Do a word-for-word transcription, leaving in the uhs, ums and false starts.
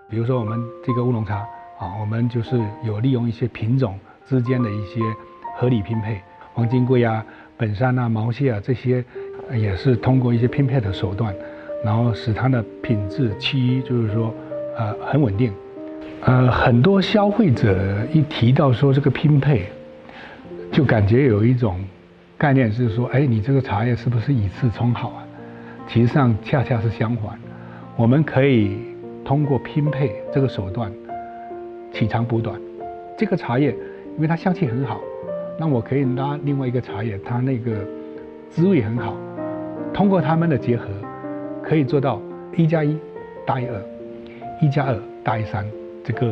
比如说我们这个乌龙茶啊，我们就是有利用一些品种之间的一些合理拼配，黄金龟啊、本山啊、毛蟹啊这些，也是通过一些拼配的手段，然后使它的品质期就是说呃很稳定。呃，很多消费者一提到说这个拼配，就感觉有一种概念是说，哎，你这个茶叶是不是以次充好啊？其实上恰恰是相反，我们可以通过拼配这个手段取长补短。这个茶叶因为它香气很好，那我可以拉另外一个茶叶，它那个滋味很好，通过它们的结合，可以做到一加一大于二，一加二大于三。这个